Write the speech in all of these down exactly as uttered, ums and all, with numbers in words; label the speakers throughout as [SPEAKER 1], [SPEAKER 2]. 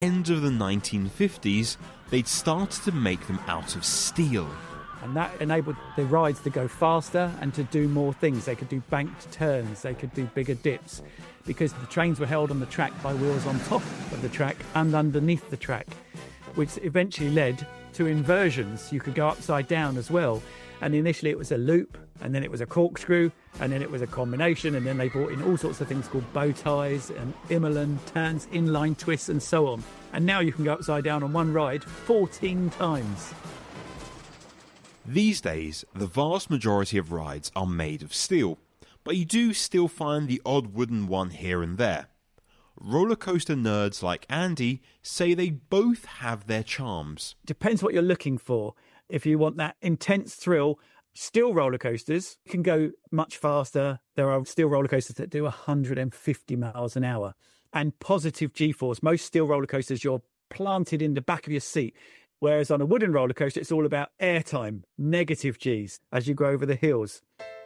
[SPEAKER 1] End of the nineteen fifties, they'd started to make them out of steel.
[SPEAKER 2] And that enabled the rides to go faster and to do more things. They could do banked turns, they could do bigger dips, because the trains were held on the track by wheels on top of the track and underneath the track, which eventually led to inversions. You could go upside down as well. And initially it was a loop, and then it was a corkscrew, and then it was a combination, and then they brought in all sorts of things called bow ties and Immelman turns, inline twists, and so on. And now you can go upside down on one ride fourteen times.
[SPEAKER 1] These days, the vast majority of rides are made of steel, but you do still find the odd wooden one here and there. Roller coaster nerds like Andy say they both have their charms.
[SPEAKER 2] Depends what you're looking for. If you want that intense thrill, steel roller coasters can go much faster. There are steel roller coasters that do one hundred fifty miles an hour. And positive G-force. Most steel roller coasters, you're planted in the back of your seat. Whereas on a wooden roller coaster, it's all about airtime, negative Gs, as you go over the hills.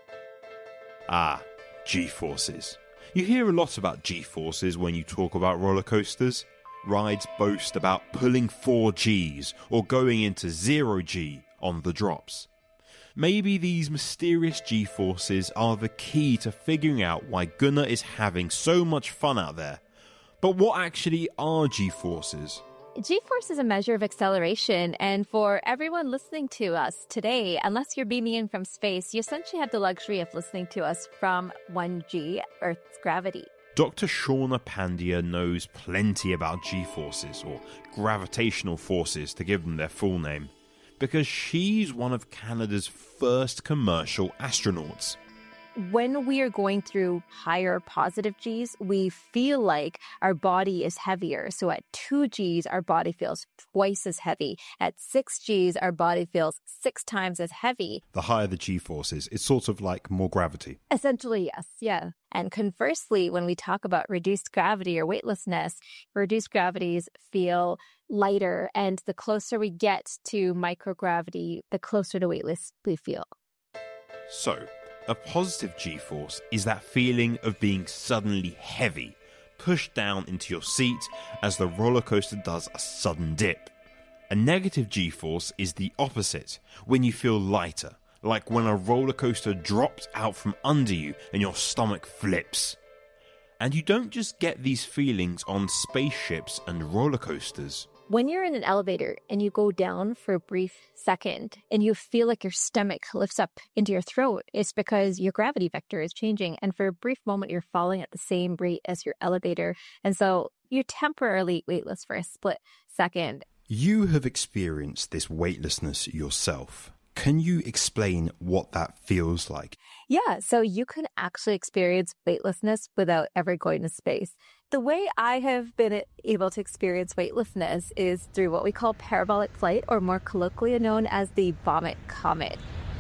[SPEAKER 1] Ah, G-forces. You hear a lot about G-forces when you talk about roller coasters. Rides boast about pulling four Gs or going into zero G on the drops. Maybe these mysterious G-forces are the key to figuring out why Gunnar is having so much fun out there. But what actually are G-forces?
[SPEAKER 3] G-force is a measure of acceleration, and for everyone listening to us today, unless you're beaming in from space, you essentially have the luxury of listening to us from one G, Earth's gravity.
[SPEAKER 1] Doctor Shauna Pandya knows plenty about G-forces, or gravitational forces to give them their full name, because she's one of Canada's first commercial astronauts.
[SPEAKER 3] When we are going through higher positive Gs, we feel like our body is heavier. So at two Gs, our body feels twice as heavy. At six Gs, our body feels six times as heavy.
[SPEAKER 1] The higher the G-forces, it's sort of like more gravity.
[SPEAKER 3] Essentially, yes, yeah. And conversely, when we talk about reduced gravity or weightlessness, reduced gravities feel lighter. And the closer we get to microgravity, the closer to weightless we feel.
[SPEAKER 1] So, a positive G-force is that feeling of being suddenly heavy, pushed down into your seat as the roller coaster does a sudden dip. A negative G-force is the opposite, when you feel lighter, like when a roller coaster drops out from under you and your stomach flips. And you don't just get these feelings on spaceships and roller coasters.
[SPEAKER 3] When you're in an elevator and you go down for a brief second and you feel like your stomach lifts up into your throat, it's because your gravity vector is changing. And for a brief moment, you're falling at the same rate as your elevator. And so you're temporarily weightless for a split second.
[SPEAKER 4] You have experienced this weightlessness yourself. Can you explain what that feels like?
[SPEAKER 3] Yeah, so you can actually experience weightlessness without ever going to space. The way I have been able to experience weightlessness is through what we call parabolic flight, or more colloquially known as the Vomit Comet.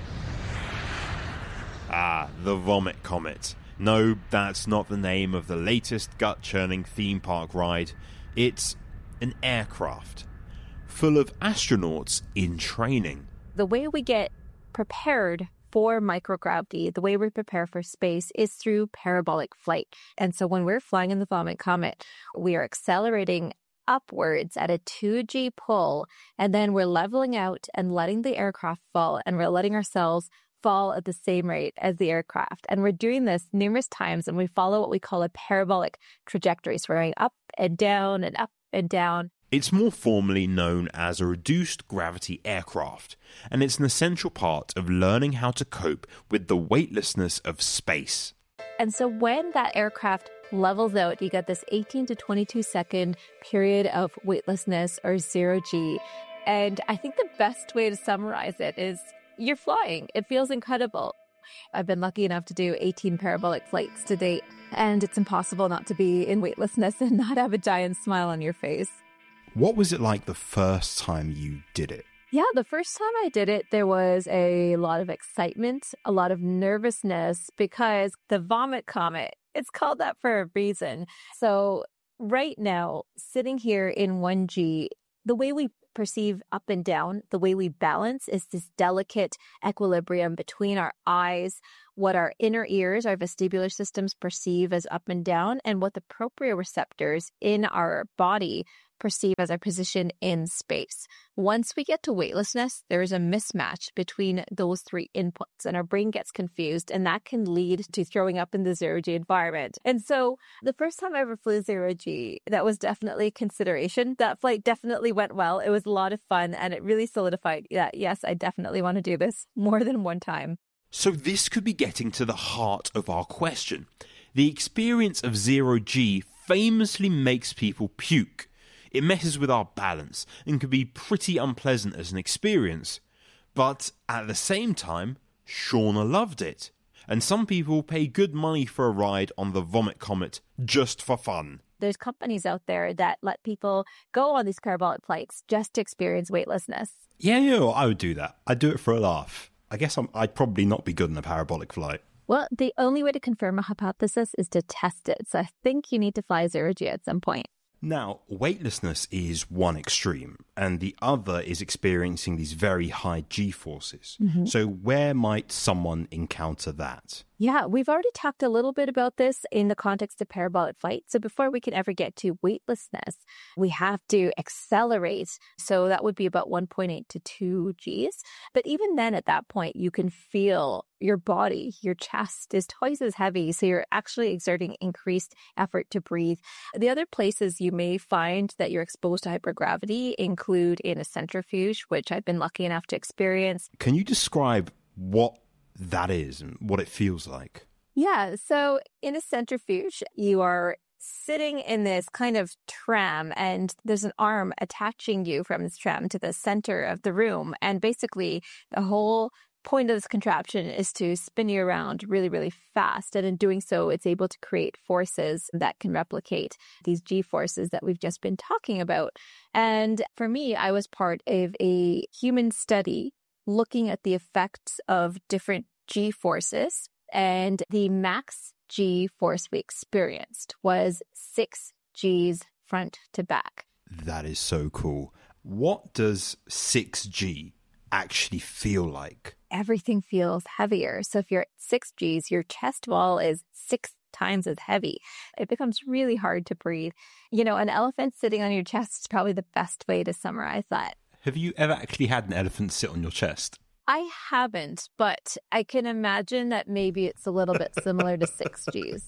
[SPEAKER 1] Ah, the Vomit Comet. No, that's not the name of the latest gut-churning theme park ride. It's an aircraft full of astronauts in training.
[SPEAKER 3] The way we get prepared for microgravity, the way we prepare for space is through parabolic flight. And so when we're flying in the Vomit Comet, we are accelerating upwards at a two G pull, and then we're leveling out and letting the aircraft fall, and we're letting ourselves fall at the same rate as the aircraft. And we're doing this numerous times, and we follow what we call a parabolic trajectory. So we're going up and down and up and down.
[SPEAKER 1] It's more formally known as a reduced gravity aircraft, and it's an essential part of learning how to cope with the weightlessness of space.
[SPEAKER 3] And so when that aircraft levels out, you get this eighteen to twenty-two second period of weightlessness, or zero G. And I think the best way to summarize it is you're flying. It feels incredible. I've been lucky enough to do eighteen parabolic flights to date, and it's impossible not to be in weightlessness and not have a giant smile on your face.
[SPEAKER 4] What was it like the first time you did it?
[SPEAKER 3] Yeah, the first time I did it, there was a lot of excitement, a lot of nervousness, because the Vomit Comet, it's called that for a reason. So right now, sitting here in one G, the way we perceive up and down, the way we balance is this delicate equilibrium between our eyes, what our inner ears, our vestibular systems perceive as up and down, and what the proprioceptors in our body perceive as our position in space. Once we get to weightlessness, there is a mismatch between those three inputs and our brain gets confused, and that can lead to throwing up in the zero-G environment. And so the first time I ever flew zero-G, that was definitely a consideration. That flight definitely went well. It was a lot of fun, and it really solidified that, yes, I definitely want to do this more than one time.
[SPEAKER 1] So this could be getting to the heart of our question. The experience of zero-G famously makes people puke. It messes with our balance and can be pretty unpleasant as an experience. But at the same time, Shauna loved it. And some people pay good money for a ride on the Vomit Comet just for fun.
[SPEAKER 3] There's companies out there that let people go on these parabolic flights just to experience weightlessness.
[SPEAKER 4] Yeah, yeah, I would do that. I'd do it for a laugh. I guess I'm, I'd probably not be good on a parabolic flight.
[SPEAKER 3] Well, the only way to confirm a hypothesis is to test it. So I think you need to fly zero-G at some point.
[SPEAKER 4] Now, weightlessness is one extreme, and the other is experiencing these very high G-forces. Mm-hmm. So where might someone encounter that?
[SPEAKER 3] Yeah, we've already talked a little bit about this in the context of parabolic flight. So before we can ever get to weightlessness, we have to accelerate. So that would be about one point eight to two Gs. But even then at that point, you can feel your body, your chest is twice as heavy. So you're actually exerting increased effort to breathe. The other places you may find that you're exposed to hypergravity include in a centrifuge, which I've been lucky enough to experience.
[SPEAKER 4] Can you describe what that is and what it feels like?
[SPEAKER 3] Yeah, so in a centrifuge, you are sitting in this kind of tram, and there's an arm attaching you from this tram to the center of the room. And basically, the whole point of this contraption is to spin you around really, really fast. And in doing so, it's able to create forces that can replicate these G-forces that we've just been talking about. And for me, I was part of a human study looking at the effects of different G-forces, and the max G-force we experienced was six Gs front to back.
[SPEAKER 4] That is so cool. What does six G actually feel like?
[SPEAKER 3] Everything feels heavier. So if you're at six Gs, your chest wall is six times as heavy. It becomes really hard to breathe. You know, an elephant sitting on your chest is probably the best way to summarize that.
[SPEAKER 4] Have you ever actually had an elephant sit on your chest?
[SPEAKER 3] I haven't, but I can imagine that maybe it's a little bit similar to six Gs.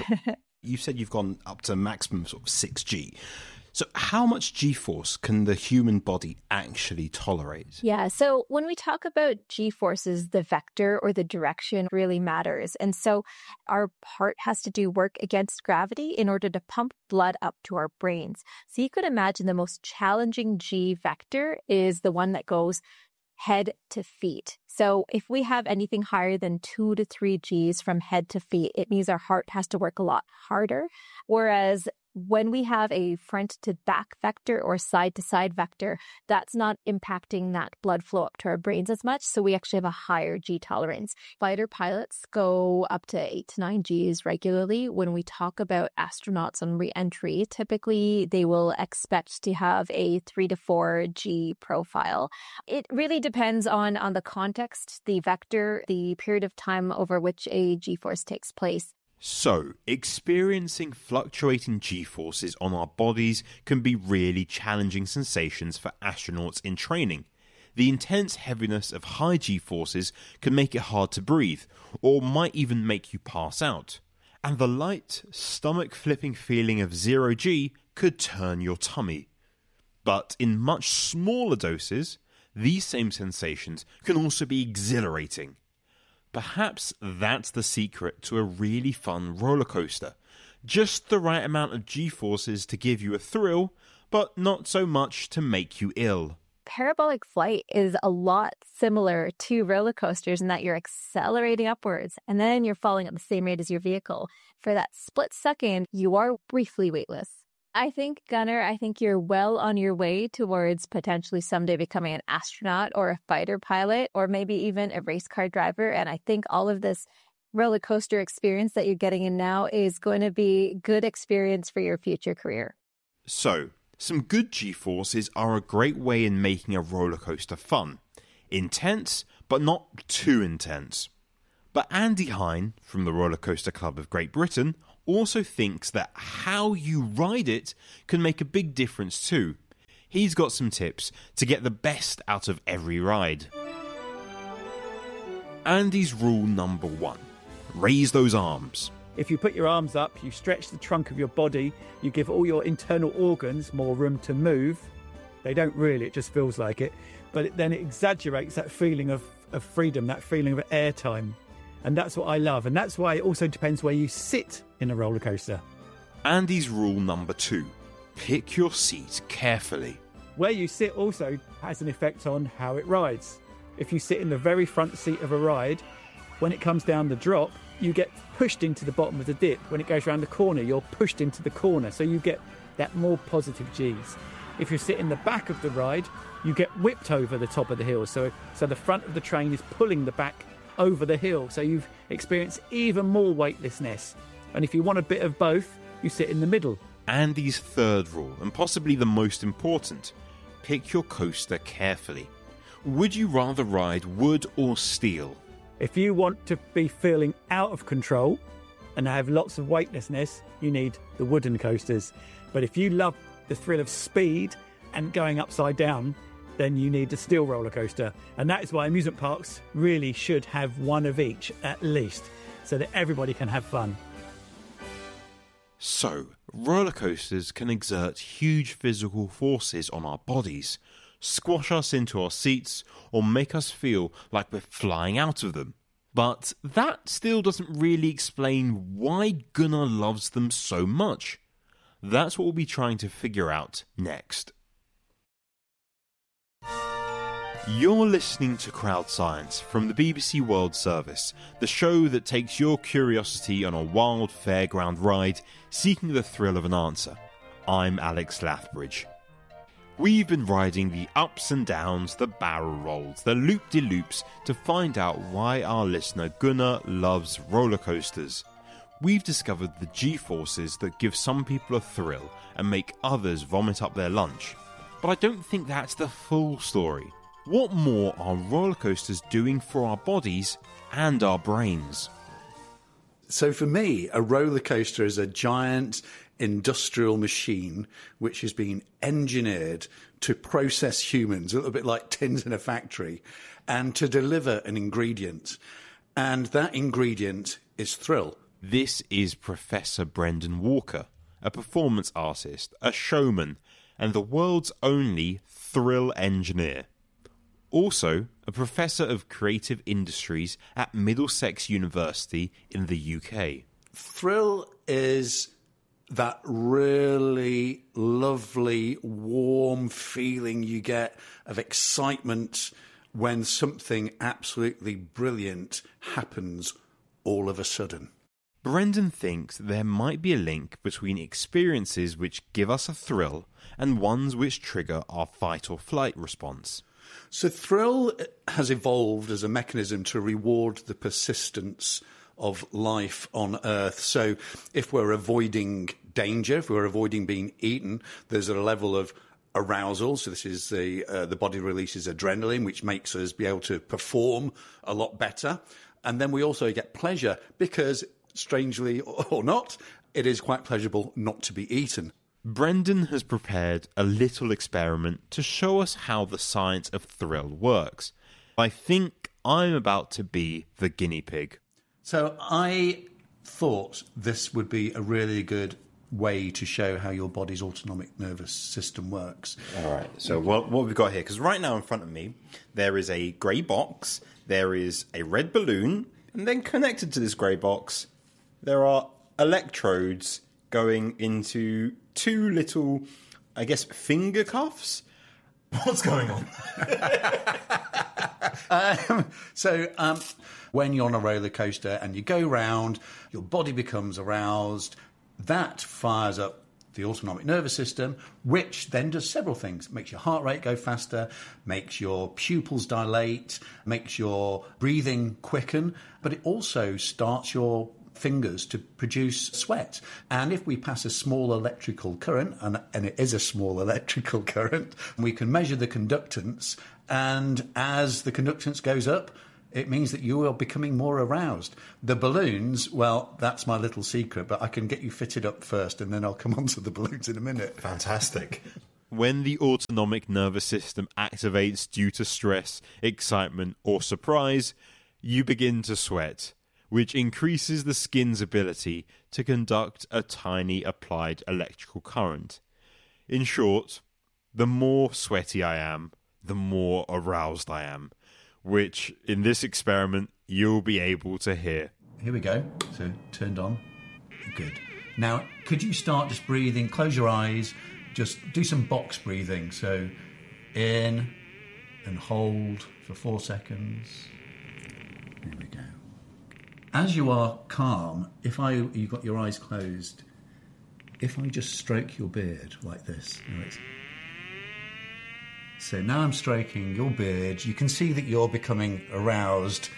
[SPEAKER 4] You said you've gone up to maximum sort of six G. So how much G-force can the human body actually tolerate?
[SPEAKER 3] Yeah, so when we talk about G-forces, the vector or the direction really matters. And so our heart has to do work against gravity in order to pump blood up to our brains. So you could imagine the most challenging G vector is the one that goes head to feet. So if we have anything higher than two to three Gs from head to feet, it means our heart has to work a lot harder. Whereas when we have a front to back vector or side to side vector, that's not impacting that blood flow up to our brains as much. So we actually have a higher G tolerance. Fighter pilots go up to eight to nine Gs regularly. When we talk about astronauts on re-entry, typically they will expect to have a three to four G profile. It really depends on, on the context, the vector, the period of time over which a G-force takes place.
[SPEAKER 1] So, experiencing fluctuating G-forces on our bodies can be really challenging sensations for astronauts in training. The intense heaviness of high G-forces can make it hard to breathe, or might even make you pass out. And the light, stomach-flipping feeling of zero G could turn your tummy. But in much smaller doses, these same sensations can also be exhilarating. Perhaps that's the secret to a really fun roller coaster. Just the right amount of G-forces to give you a thrill, but not so much to make you ill.
[SPEAKER 3] Parabolic flight is a lot similar to roller coasters in that you're accelerating upwards and then you're falling at the same rate as your vehicle. For that split second, you are briefly weightless. I think, Gunnar, I think you're well on your way towards potentially someday becoming an astronaut or a fighter pilot or maybe even a race car driver. And I think all of this roller coaster experience that you're getting in now is going to be good experience for your future career.
[SPEAKER 1] So, some good G-forces are a great way in making a roller coaster fun. Intense, but not too intense. But Andy Hine, from the Roller Coaster Club of Great Britain, also thinks that how you ride it can make a big difference too. He's got some tips to get the best out of every ride. Andy's rule number one: raise those arms.
[SPEAKER 2] If you put your arms up, you stretch the trunk of your body, you give all your internal organs more room to move. They don't really, it just feels like it. But it, then it exaggerates that feeling of, of freedom, that feeling of airtime. And that's what I love. And that's why it also depends where you sit in a roller coaster.
[SPEAKER 1] Andy's rule number two: pick your seat carefully.
[SPEAKER 2] Where you sit also has an effect on how it rides. If you sit in the very front seat of a ride, when it comes down the drop, you get pushed into the bottom of the dip. When it goes around the corner, you're pushed into the corner. So you get that more positive G's. If you sit in the back of the ride, you get whipped over the top of the hill. So, so the front of the train is pulling the back over the hill. So you've experienced even more weightlessness. And if you want a bit of both, you sit in the middle.
[SPEAKER 1] Andy's third rule, and possibly the most important: pick your coaster carefully. Would you rather ride wood or steel?
[SPEAKER 2] If you want to be feeling out of control and have lots of weightlessness, you need the wooden coasters. But if you love the thrill of speed and going upside down, then you need the steel roller coaster. And that is why amusement parks really should have one of each at least, so that everybody can have fun.
[SPEAKER 1] So, roller coasters can exert huge physical forces on our bodies, squash us into our seats, or make us feel like we're flying out of them. But that still doesn't really explain why Gunnar loves them so much. That's what we'll be trying to figure out next. You're listening to Crowd Science from the B B C World Service, the show that takes your curiosity on a wild fairground ride, seeking the thrill of an answer. I'm Alex Lathbridge. We've been riding the ups and downs, the barrel rolls, the loop-de-loops to find out why our listener Gunnar loves roller coasters. We've discovered the G-forces that give some people a thrill and make others vomit up their lunch. But I don't think that's the full story. What more are roller coasters doing for our bodies and our brains?
[SPEAKER 5] So for me, a roller coaster is a giant industrial machine which has been engineered to process humans, a little bit like tins in a factory, and to deliver an ingredient. And that ingredient is thrill.
[SPEAKER 1] This is Professor Brendan Walker, a performance artist, a showman, and the world's only thrill engineer. Also, a professor of creative industries at Middlesex University in the U K.
[SPEAKER 5] Thrill is that really lovely, warm feeling you get of excitement when something absolutely brilliant happens all of a sudden.
[SPEAKER 1] Brendan thinks there might be a link between experiences which give us a thrill and ones which trigger our fight or flight response.
[SPEAKER 5] So thrill has evolved as a mechanism to reward the persistence of life on Earth. So if we're avoiding danger, if we're avoiding being eaten, there's a level of arousal. So this is the uh, the body releases adrenaline, which makes us be able to perform a lot better. And then we also get pleasure because, strangely or not, it is quite pleasurable not to be eaten.
[SPEAKER 1] Brendan has prepared a little experiment to show us how the science of thrill works. I think I'm about to be the guinea pig.
[SPEAKER 5] So I thought this would be a really good way to show how your body's autonomic nervous system works.
[SPEAKER 4] All right, so what, what we've got here, because right now in front of me, there is a grey box, there is a red balloon, and then connected to this grey box, there are electrodes going into two little, I guess, finger cuffs. What's going on?
[SPEAKER 5] um, so um, when you're on a roller coaster and you go round, your body becomes aroused. That fires up the autonomic nervous system, which then does several things. It makes your heart rate go faster, makes your pupils dilate, makes your breathing quicken, but it also starts your fingers to produce sweat. And if we pass a small electrical current, and, and it is a small electrical current, we can measure the conductance, and as the conductance goes up, it means that you are becoming more aroused. The balloons, well, that's my little secret, but I can get you fitted up first and then I'll come on to the balloons in a minute.
[SPEAKER 4] Fantastic.
[SPEAKER 1] When the autonomic nervous system activates due to stress, excitement, or surprise, you begin to sweat, which increases the skin's ability to conduct a tiny applied electrical current. In short, the more sweaty I am, the more aroused I am, which, in this experiment, you'll be able to hear.
[SPEAKER 5] Here we go. So, turned on. Good. Now, could you start just breathing? Close your eyes. Just do some box breathing. So, in and hold for four seconds. Here we go. As you are calm, if I you've got your eyes closed, if I just stroke your beard like this, you know, it's, so now I'm stroking your beard. You can see that you're becoming aroused.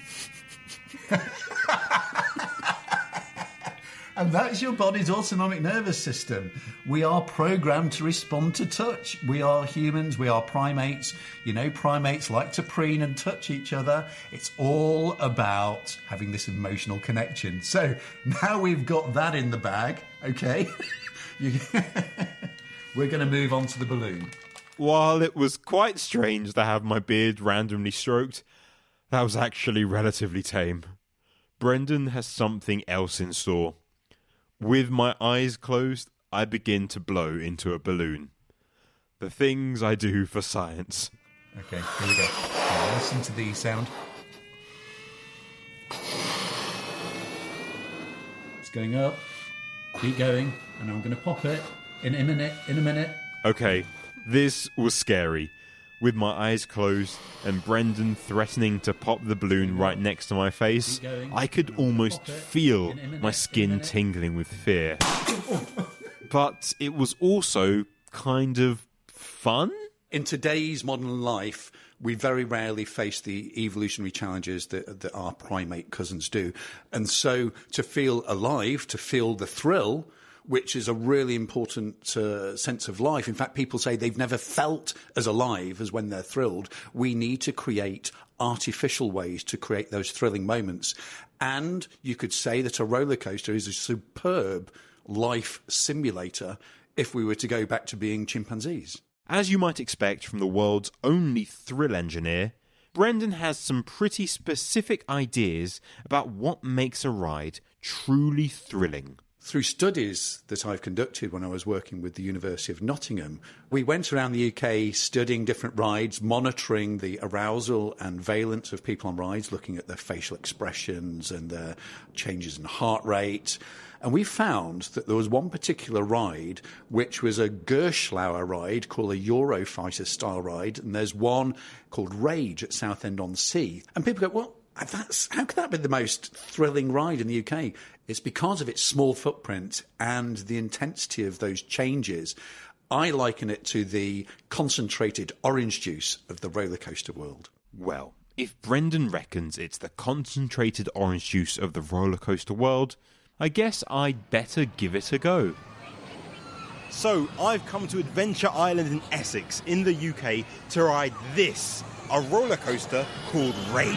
[SPEAKER 5] And that's your body's autonomic nervous system. We are programmed to respond to touch. We are humans, we are primates. You know, primates like to preen and touch each other. It's all about having this emotional connection. So now we've got that in the bag, okay? you, we're going to move on to the balloon.
[SPEAKER 1] While it was quite strange to have my beard randomly stroked, that was actually relatively tame. Brendan has something else in store. With my eyes closed, I begin to blow into a balloon. The things I do for science.
[SPEAKER 5] Okay, here we go. Now listen to the sound. It's going up. Keep going. And I'm going to pop it in a minute, in a minute.
[SPEAKER 1] Okay, this was scary. With my eyes closed and Brendan threatening to pop the balloon right next to my face, I could almost feel my skin tingling with fear. But it was also kind of fun?
[SPEAKER 5] In today's modern life, we very rarely face the evolutionary challenges that, that our primate cousins do. And so to feel alive, to feel the thrill, which is a really important uh, sense of life. In fact, people say they've never felt as alive as when they're thrilled. We need to create artificial ways to create those thrilling moments. And you could say that a roller coaster is a superb life simulator if we were to go back to being chimpanzees.
[SPEAKER 1] As you might expect from the world's only thrill engineer, Brendan has some pretty specific ideas about what makes a ride truly thrilling.
[SPEAKER 5] Through studies that I've conducted when I was working with the University of Nottingham, we went around the U K studying different rides, monitoring the arousal and valence of people on rides, looking at their facial expressions and their changes in heart rate. And we found that there was one particular ride, which was a Gerstlauer ride called a Eurofighter style ride. And there's one called Rage at Southend-on-Sea. And people go, well, That's, how could that be the most thrilling ride in the U K? It's because of its small footprint and the intensity of those changes. I liken it to the concentrated orange juice of the roller coaster world.
[SPEAKER 1] Well, if Brendan reckons it's the concentrated orange juice of the roller coaster world, I guess I'd better give it a go.
[SPEAKER 4] So, I've come to Adventure Island in Essex, in the U K, to ride this, a roller coaster called Rage.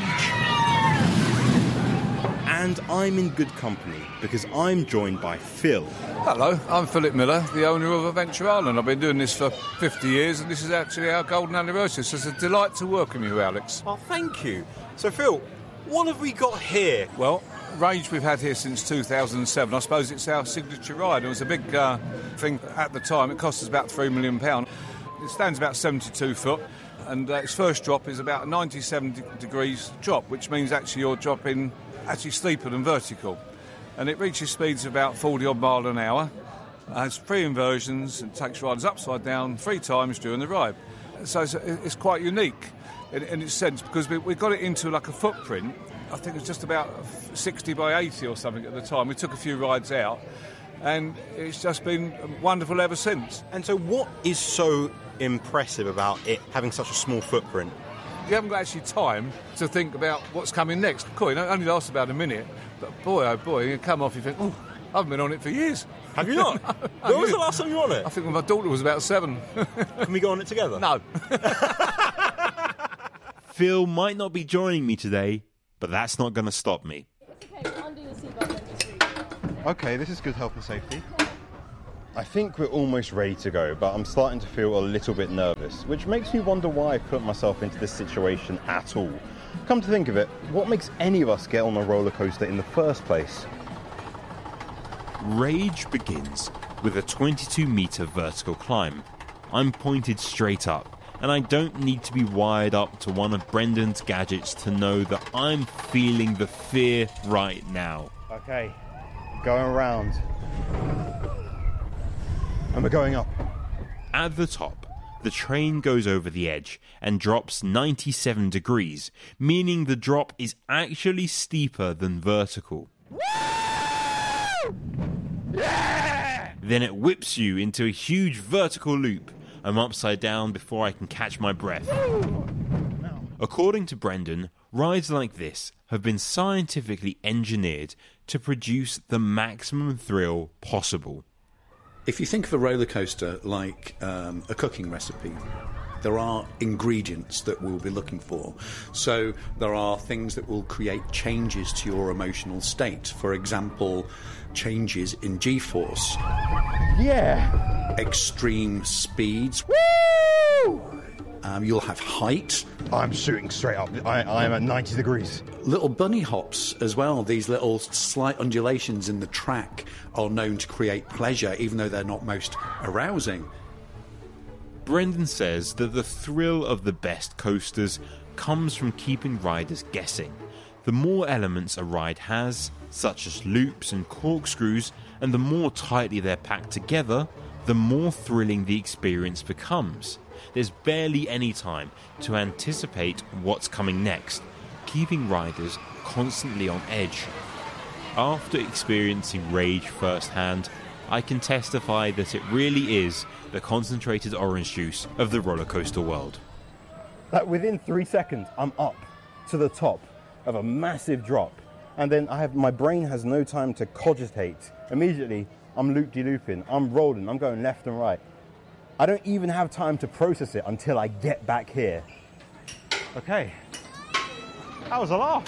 [SPEAKER 4] And I'm in good company, because I'm joined by Phil.
[SPEAKER 6] Hello, I'm Philip Miller, the owner of Adventure Island. I've been doing this for fifty years, and this is actually our golden anniversary, so it's a delight to welcome you, Alex.
[SPEAKER 4] Oh, thank you. So, Phil, what have we got here?
[SPEAKER 6] Well, Rage we've had here since two thousand seven. I suppose it's our signature ride. It was a big uh, thing at the time. It cost us about three million pounds. It stands about seventy-two foot, and uh, its first drop is about a ninety-seven de- degrees drop, which means actually you're dropping actually steeper than vertical. And it reaches speeds of about forty odd mile an hour. It has three inversions and takes riders upside down three times during the ride. So it's, it's quite unique in, in its sense, because we, we got it into like a footprint. I think it was just about sixty by eighty or something at the time. We took a few rides out, and it's just been wonderful ever since.
[SPEAKER 4] And so what is so impressive about it having such a small footprint?
[SPEAKER 6] You haven't got actually time to think about what's coming next. Cool, it only lasts about a minute, but boy, oh boy, you come off, you think, oh, I haven't been on it for years.
[SPEAKER 4] Have you not? no, when was the last time you were on it?
[SPEAKER 6] I think when my daughter was about seven.
[SPEAKER 4] Can we go on it together?
[SPEAKER 6] No.
[SPEAKER 1] Phil might not be joining me today, but that's not going to stop me.
[SPEAKER 4] Okay, this is good health and safety. I think we're almost ready to go, but I'm starting to feel a little bit nervous, which makes me wonder why I put myself into this situation at all. Come to think of it, what makes any of us get on a roller coaster in the first place?
[SPEAKER 1] Rage begins with a twenty-two metre vertical climb. I'm pointed straight up, and I don't need to be wired up to one of Brendan's gadgets to know that I'm feeling the fear right now.
[SPEAKER 4] Okay, going around. And we're going up.
[SPEAKER 1] At the top, the train goes over the edge and drops ninety-seven degrees, meaning the drop is actually steeper than vertical. Yeah! Then it whips you into a huge vertical loop. I'm upside down before I can catch my breath. According to Brendan, rides like this have been scientifically engineered to produce the maximum thrill possible.
[SPEAKER 5] If you think of a roller coaster like um, a cooking recipe, there are ingredients that we'll be looking for. So there are things that will create changes to your emotional state. For example, changes in G-force.
[SPEAKER 4] Yeah!
[SPEAKER 5] Extreme speeds. Woo! Um, you'll have height.
[SPEAKER 4] I'm shooting straight up. I, I'm at ninety degrees.
[SPEAKER 5] Little bunny hops as well. These little slight undulations in the track are known to create pleasure, even though they're not most arousing.
[SPEAKER 1] Brendan says that the thrill of the best coasters comes from keeping riders guessing. The more elements a ride has, such as loops and corkscrews, and the more tightly they're packed together, the more thrilling the experience becomes. There's barely any time to anticipate what's coming next, keeping riders constantly on edge. After experiencing Rage firsthand, I can testify that it really is the concentrated orange juice of the roller coaster world.
[SPEAKER 4] Like within three seconds, I'm up to the top of a massive drop, and then I have my brain has no time to cogitate. Immediately, I'm loop-de-looping, I'm rolling, I'm going left and right. I don't even have time to process it until I get back here. Okay, that was a laugh.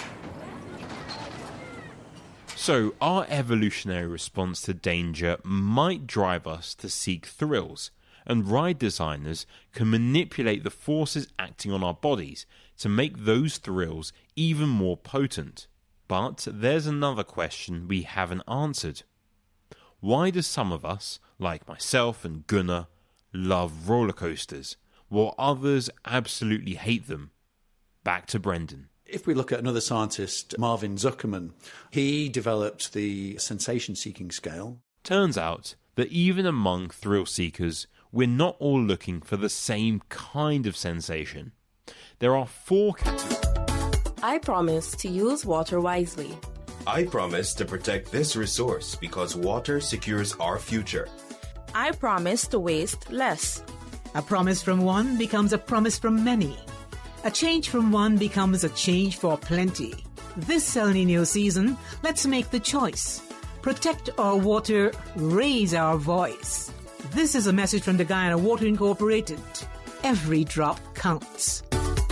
[SPEAKER 1] So our evolutionary response to danger might drive us to seek thrills, and ride designers can manipulate the forces acting on our bodies to make those thrills even more potent. But there's another question we haven't answered. Why do some of us, like myself and Gunnar, love roller coasters, while others absolutely hate them? Back to Brendan.
[SPEAKER 5] If we look at another scientist, Marvin Zuckerman, he developed the sensation-seeking scale.
[SPEAKER 1] Turns out that even among thrill seekers, we're not all looking for the same kind of sensation. There are four categories.
[SPEAKER 7] I promise to use water wisely.
[SPEAKER 8] I promise to protect this resource because water secures our future.
[SPEAKER 7] I promise to waste less.
[SPEAKER 9] A promise from one becomes a promise from many. A change from one becomes a change for plenty. This El Niño season, let's make the choice. Protect our water, raise our voice. This is a message from the Guyana Water Incorporated. Every drop counts.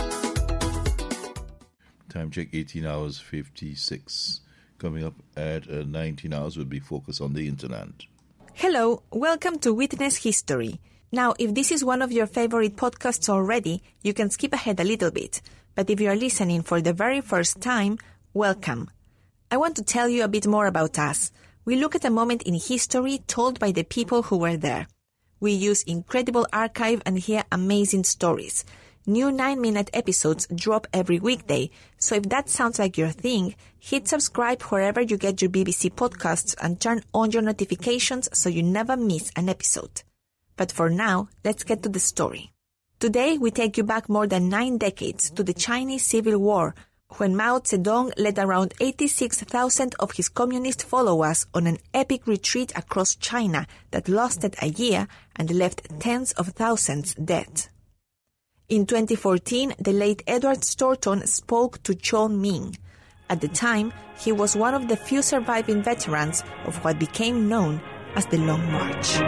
[SPEAKER 10] Time check, eighteen hours fifty-six. Coming up at uh, nineteen hours will be Focus on the Internet.
[SPEAKER 11] Hello, welcome to Witness History. Now, if this is one of your favorite podcasts already, you can skip ahead a little bit. But if you are listening for the very first time, welcome. I want to tell you a bit more about us. We look at a moment in history told by the people who were there. We use incredible archive and hear amazing stories. New nine-minute episodes drop every weekday, so if that sounds like your thing, hit subscribe wherever you get your B B C podcasts and turn on your notifications so you never miss an episode. But for now, let's get to the story. Today, we take you back more than nine decades to the Chinese Civil War, when Mao Zedong led around eighty-six thousand of his communist followers on an epic retreat across China that lasted a year and left tens of thousands dead. In twenty fourteen, the late Edward Storton spoke to Zhou Ming. At the time, he was one of the few surviving veterans of what became known as the Long March.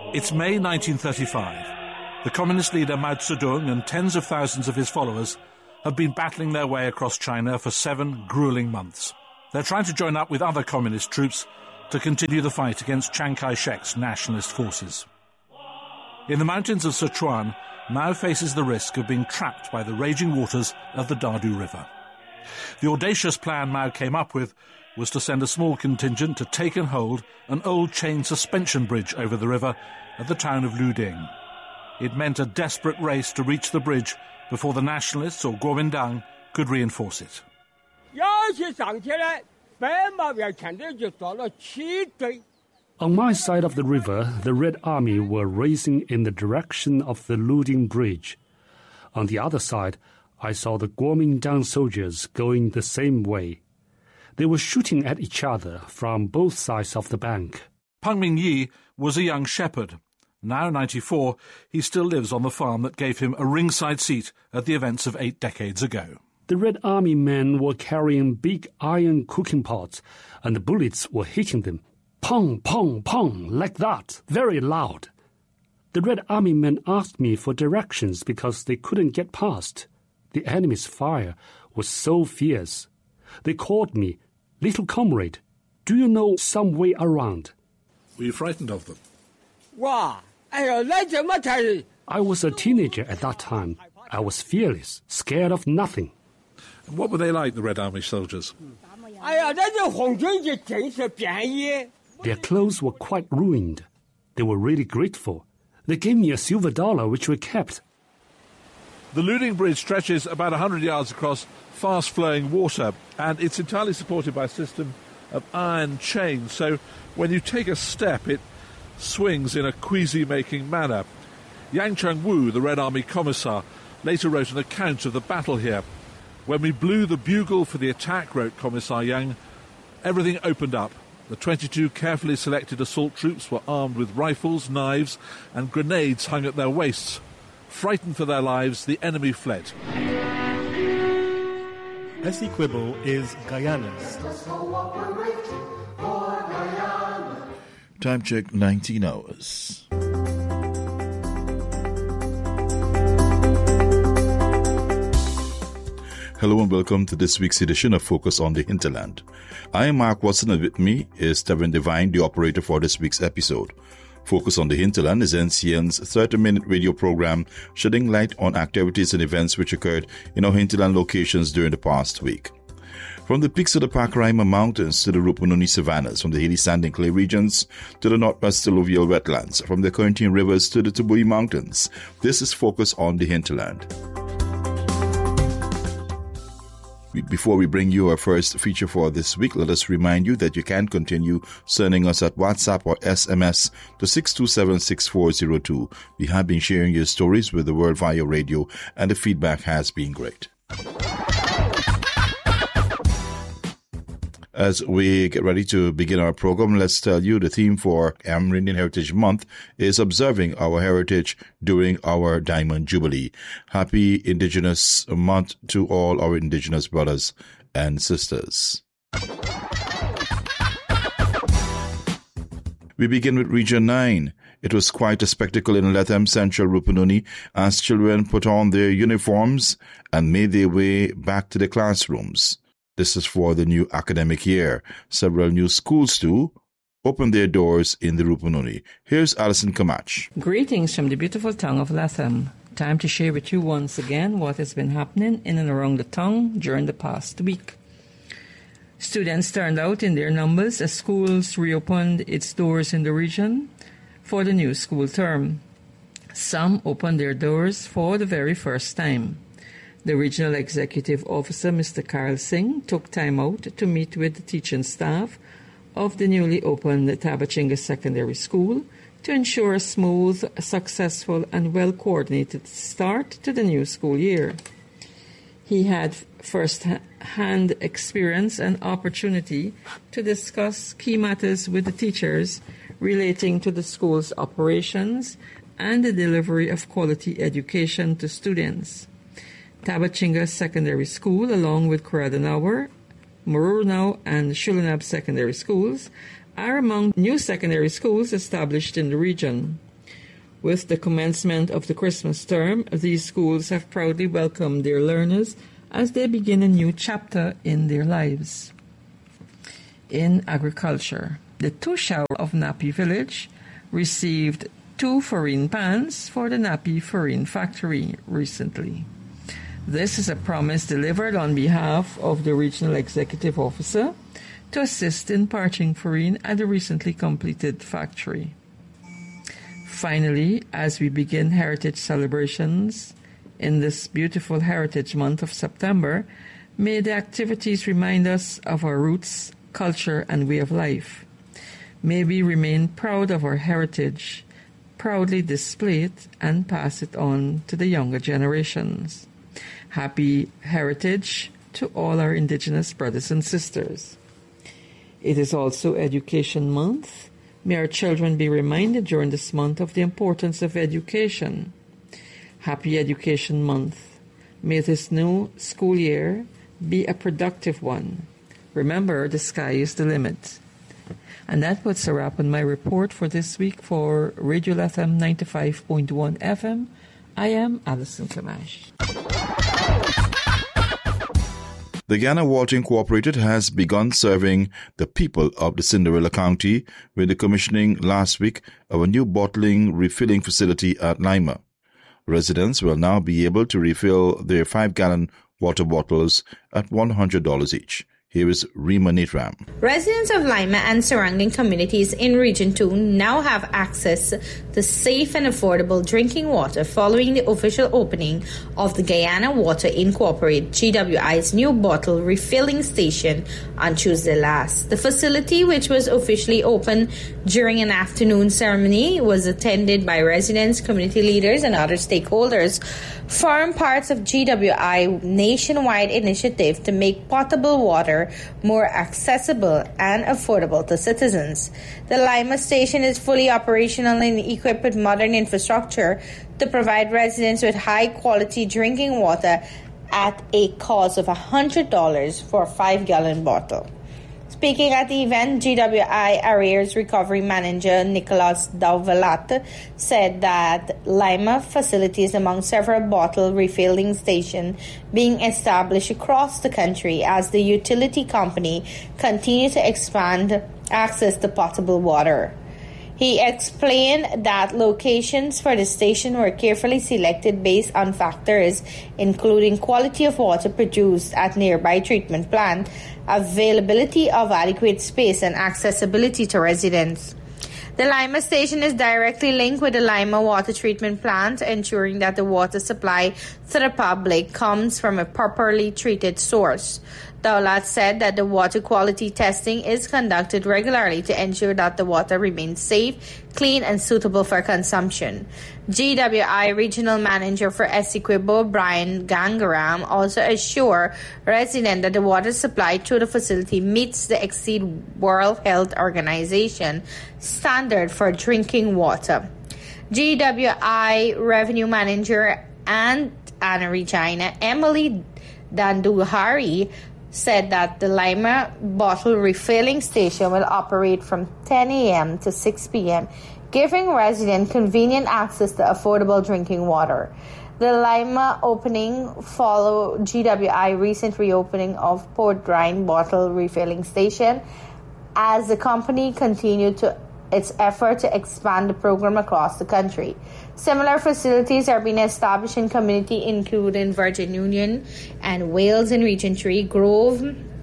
[SPEAKER 12] It's May nineteen thirty-five. The communist leader Mao Zedong and tens of thousands of his followers have been battling their way across China for seven grueling months. They're trying to join up with other communist troops to continue the fight against Chiang Kai-shek's nationalist forces. In the mountains of Sichuan, Mao faces the risk of being trapped by the raging waters of the Dadu River. The audacious plan Mao came up with was to send a small contingent to take and hold an old chain suspension bridge over the river at the town of Luding. It meant a desperate race to reach the bridge before the nationalists or Kuomintang could reinforce it.
[SPEAKER 13] On my side of the river, the Red Army were racing in the direction of the Luding Bridge. On the other side, I saw the Kuomintang soldiers going the same way. They were shooting at each other from both sides of the bank.
[SPEAKER 12] Peng Mingyi was a young shepherd. Now ninety-four, he still lives on the farm that gave him a ringside seat at the events of eight decades ago.
[SPEAKER 13] The Red Army men were carrying big iron cooking pots, and the bullets were hitting them. Pong, pong, pong, like that, very loud. The Red Army men asked me for directions because they couldn't get past. The enemy's fire was so fierce. They called me, "Little comrade, do you know some way around?"
[SPEAKER 12] Were you frightened of them?
[SPEAKER 13] I was a teenager at that time. I was fearless, scared of nothing.
[SPEAKER 12] And what were they like, the Red Army soldiers?
[SPEAKER 13] Their clothes were quite ruined. They were really grateful. They gave me a silver dollar, which we kept.
[SPEAKER 12] The Luding Bridge stretches about one hundred yards across fast-flowing water, and it's entirely supported by a system of iron chains, so when you take a step, it swings in a queasy-making manner. Yang Cheng-wu, the Red Army commissar, later wrote an account of the battle here. When we blew the bugle for the attack, wrote Commissar Yang, everything opened up. The twenty-two carefully selected assault troops were armed with rifles, knives, and grenades hung at their waists. Frightened for their lives, the enemy fled.
[SPEAKER 14] Essequibo is Guyana's.
[SPEAKER 10] Time check, nineteen hours. Hello and welcome to this week's edition of Focus on the Hinterland. I am Mark Watson, and with me is Devin Devine, the operator for this week's episode. Focus on the Hinterland is N C N's thirty-minute radio program shedding light on activities and events which occurred in our hinterland locations during the past week. From the peaks of the Pacaraima Mountains to the Rupununi savannas, from the hilly sand and clay regions to the northwest alluvial wetlands, from the Corentyne rivers to the Tubui Mountains, this is Focus on the Hinterland. Before we bring you our first feature for this week, let us remind you that you can continue sending us at WhatsApp or S M S to six two seven six four zero two. We have been sharing your stories with the World via radio, and the feedback has been great. As we get ready to begin our program, let's tell you the theme for Amerindian Heritage Month is observing our heritage during our Diamond Jubilee. Happy Indigenous Month to all our Indigenous brothers and sisters. We begin with Region nine. It was quite a spectacle in Lethem, Central Rupununi, as children put on their uniforms and made their way back to the classrooms. This is for the new academic year. Several new schools, too, opened their doors in the Rupununi. Here's Alison Kamach.
[SPEAKER 15] Greetings from the beautiful town of Lethem. Time to share with you once again what has been happening in and around the town during the past week. Students turned out in their numbers as schools reopened its doors in the region for the new school term. Some opened their doors for the very first time. The Regional Executive Officer, Mister Carl Singh, took time out to meet with the teaching staff of the newly opened Tabachinga Secondary School to ensure a smooth, successful, and well-coordinated start to the new school year. He had first-hand experience and opportunity to discuss key matters with the teachers relating to the school's operations and the delivery of quality education to students. Tabachinga Secondary School, along with Kuradanawar, Marunau, and Shulunab Secondary Schools, are among new secondary schools established in the region. With the commencement of the Christmas term, these schools have proudly welcomed their learners as they begin a new chapter in their lives. In agriculture, the Tushao of Napi Village received two farine pans for the Napi Farine Factory recently. This is a promise delivered on behalf of the Regional Executive Officer to assist in parching farine at the recently completed factory. Finally, as we begin heritage celebrations in this beautiful Heritage Month of September, may the activities remind us of our roots, culture, and way of life. May we remain proud of our heritage, proudly display it, and pass it on to the younger generations. Happy Heritage to all our Indigenous brothers and sisters. It is also Education Month. May our children be reminded during this month of the importance of education. Happy Education Month. May this new school year be a productive one. Remember, the sky is the limit. And that puts a wrap on my report for this week for Radio F M ninety-five point one F M. I am Alison Kamash.
[SPEAKER 10] The Guyana Water Incorporated has begun serving the people of the Cinderella County with the commissioning last week of a new bottling refilling facility at Lima. Residents will now be able to refill their five-gallon water bottles at one hundred dollars each. Here is Rima Nitram.
[SPEAKER 16] Residents of Lima and surrounding communities in Region two now have access to safe and affordable drinking water following the official opening of the Guyana Water Incorporated, G W I's new bottle refilling station on Tuesday last. The facility, which was officially opened during an afternoon ceremony, was attended by residents, community leaders, and other stakeholders, form parts of G W I nationwide initiative to make potable water more accessible and affordable to citizens. The Lima station is fully operational and equipped with modern infrastructure to provide residents with high-quality drinking water at a cost of one hundred dollars for a five-gallon bottle. Speaking at the event, G W I Arrears Recovery Manager Nicolas Dauvelat said that Lima facility is among several bottle refilling stations being established across the country as the utility company continues to expand access to potable water. He explained that locations for the station were carefully selected based on factors including quality of water produced at nearby treatment plant, availability of adequate space, and accessibility to residents. The Lima station is directly linked with the Lima water treatment plant, ensuring that the water supply to the public comes from a properly treated source. Daulat said that the water quality testing is conducted regularly to ensure that the water remains safe, clean, and suitable for consumption. G W I Regional Manager for Essequibo, Brian Gangaram, also assured residents that the water supply to the facility meets the Exceed World Health Organization standard for drinking water. G W I Revenue Manager and Anna Regina, Emily Danduhari, said that the Lima bottle refilling station will operate from ten a.m. to six p.m., giving residents convenient access to affordable drinking water. The Lima opening followed G W I recent reopening of Port Rhine bottle refilling station as the company continued to its effort to expand the program across the country. Similar facilities are being established in community including Virgin Union and Wales in Region three, Grove,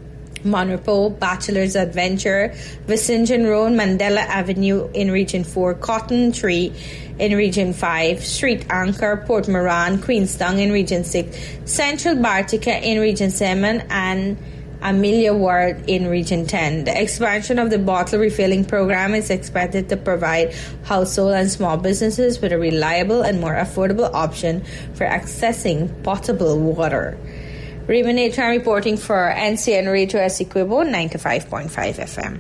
[SPEAKER 16] Monrepo, Bachelor's Adventure, Vicingen Road, Mandela Avenue in Region four, Cotton Tree in Region five, Street Anchor, Port Moran, Queenstown in Region six, Central Bartica in Region seven, and Amelia Ward in Region ten. The expansion of the bottle refilling program is expected to provide household and small businesses with a reliable and more affordable option for accessing potable water. Rima Nathan reporting for N C N Radio Essequibo ninety-five point five F M.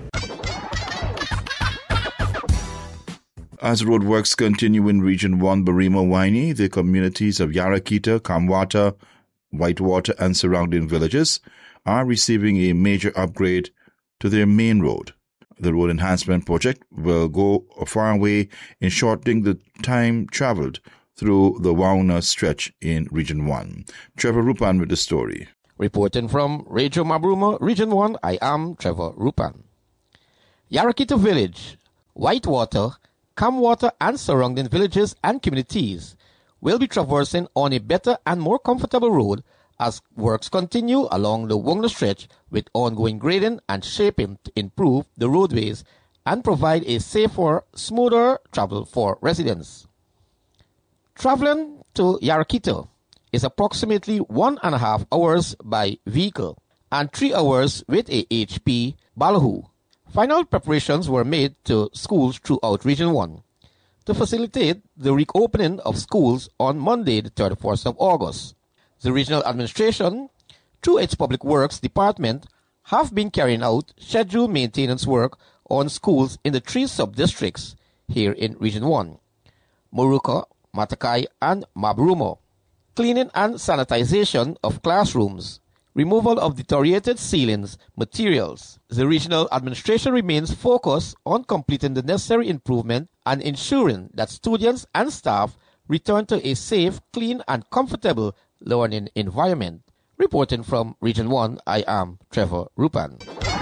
[SPEAKER 10] As roadworks continue in Region one, Barima Waini, the communities of Yarakita, Kamwata, Whitewater, and surrounding villages are receiving a major upgrade to their main road. The road enhancement project will go a far way in shortening the time traveled through the Wauna stretch in Region one. Trevor Rupan with the story.
[SPEAKER 17] Reporting from Radio Mabruma, Region one, I am Trevor Rupan. Yarakita Village, Whitewater, Camwater and surrounding villages and communities will be traversing on a better and more comfortable road as works continue along the Wauna stretch with ongoing grading and shaping to improve the roadways and provide a safer, smoother travel for residents. Traveling to Yarakita is approximately one and a half hours by vehicle and three hours with a H P Balhu. Final preparations were made to schools throughout Region one to facilitate the reopening of schools on Monday, the thirty-first of August. The regional administration, through its Public Works Department, have been carrying out scheduled maintenance work on schools in the three sub-districts here in Region one, Moruca, Matakai, and Mabruma. Cleaning and sanitization of classrooms, removal of deteriorated ceilings materials. The regional administration remains focused on completing the necessary improvement and ensuring that students and staff return to a safe, clean, and comfortable learning environment. Reporting from Region one, I am Trevor Rupan.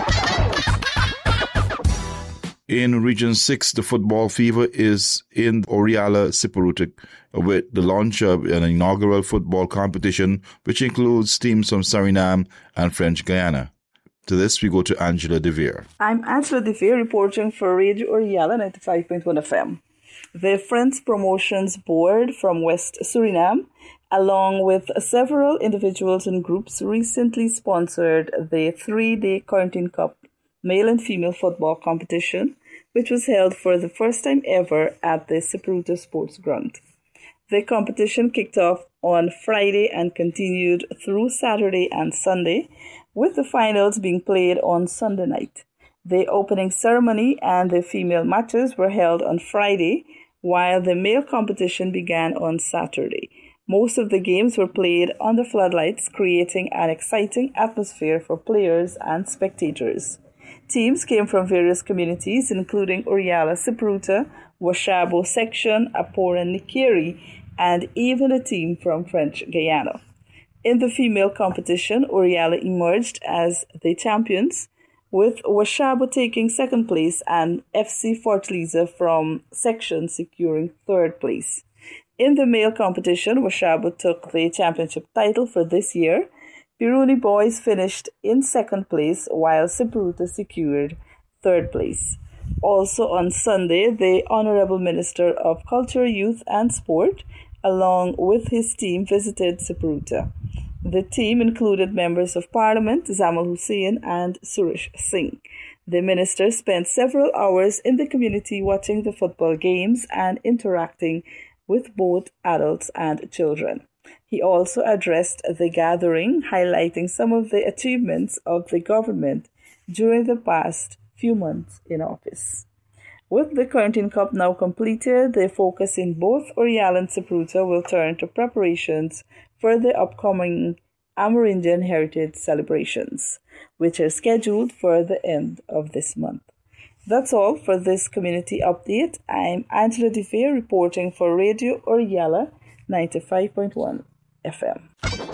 [SPEAKER 10] In Region six, the football fever is in Oriala Siparuta with the launch of an inaugural football competition which includes teams from Suriname and French Guyana. To this, we go to Angela Devere.
[SPEAKER 18] I'm Angela Devere reporting for Radio Oriala ninety-five point one F M. The Friends Promotions Board from West Suriname, along with several individuals and groups, recently sponsored the three-day Quarantine Cup male and female football competition, which was held for the first time ever at the Siparuta Sports Ground. The competition kicked off on Friday and continued through Saturday and Sunday, with the finals being played on Sunday night. The opening ceremony and the female matches were held on Friday, while the male competition began on Saturday. Most of the games were played under floodlights, creating an exciting atmosphere for players and spectators. Teams came from various communities, including Oriala Siparuta, Washabo Section, Apora Nikeri, and even a team from French Guyana. In the female competition, Oriala emerged as the champions, with Washabo taking second place and F C Fortaleza from Section securing third place. In the male competition, Washabo took the championship title for this year. Biruni Boys finished in second place, while Siparuta secured third place. Also on Sunday, the Honorable Minister of Culture, Youth and Sport, along with his team, visited Siparuta. The team included members of Parliament, Zamal Hussain and Suresh Singh. The minister spent several hours in the community watching the football games and interacting with both adults and children. He also addressed the gathering, highlighting some of the achievements of the government during the past few months in office. With the Quarantine Cup now completed, the focus in both Oriala and Siparuta will turn to preparations for the upcoming Amerindian Heritage celebrations, which are scheduled for the end of this month. That's all for this community update. I'm Angela Devere reporting for Radio Oriala ninety-five point one F M.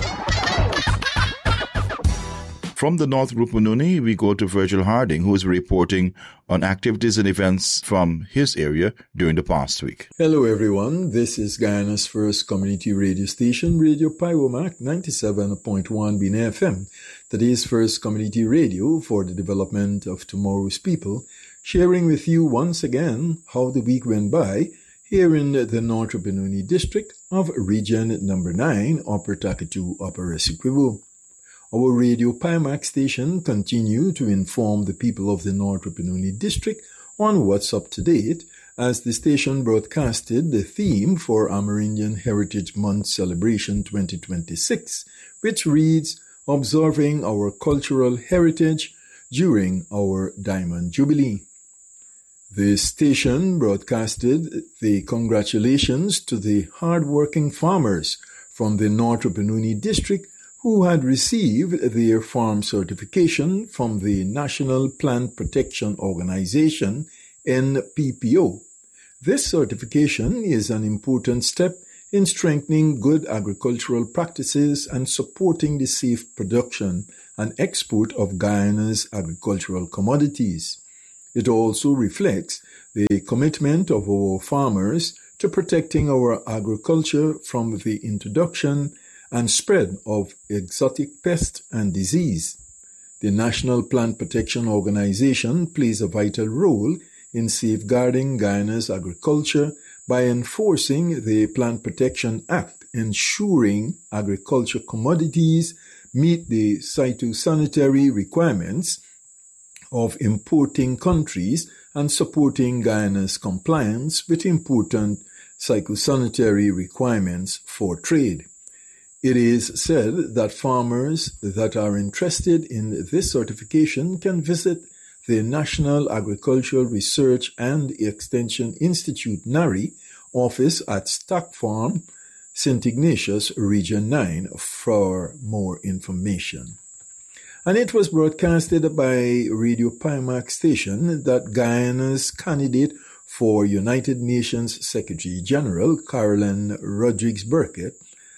[SPEAKER 10] From the North Rupununi, we go to Virgil Harding, who is reporting on activities and events from his area during the past week.
[SPEAKER 19] Hello, everyone. This is Guyana's first community radio station, Radio Paiwomac ninety-seven point one Bina F M. Today's first community radio for the development of tomorrow's people, sharing with you once again how the week went by here in the North Rupununi district of Region Number nine, Upper Takatu, Upper Essequibo. Our Radio Paimac station continue to inform the people of the North Rupununi district on what's up to date, as the station broadcasted the theme for Amerindian Heritage Month Celebration twenty twenty-six, which reads, Observing Our Cultural Heritage During Our Diamond Jubilee. The station broadcasted the congratulations to the hard-working farmers from the North Rupununi district who had received their farm certification from the National Plant Protection Organization, N P P O. This certification is an important step in strengthening good agricultural practices and supporting the safe production and export of Guyana's agricultural commodities. It also reflects the commitment of our farmers to protecting our agriculture from the introduction and spread of exotic pests and disease. The National Plant Protection Organization plays a vital role in safeguarding Guyana's agriculture by enforcing the Plant Protection Act, ensuring agriculture commodities meet the phytosanitary requirements of importing countries and supporting Guyana's compliance with important phytosanitary requirements for trade. It is said that farmers that are interested in this certification can visit the National Agricultural Research and Extension Institute NARI office at Stack Farm, Saint Ignatius, Region nine for more information. And it was broadcasted by Radio Pimac station that Guyana's candidate for United Nations Secretary General, Caroline Rodrigues-Burkett,